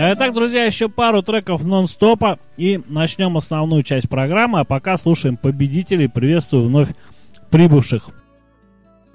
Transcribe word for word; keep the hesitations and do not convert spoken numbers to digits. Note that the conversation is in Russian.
Итак, друзья, еще пару треков нон-стопа и начнем основную часть программы. А пока слушаем победителей. Приветствую вновь прибывших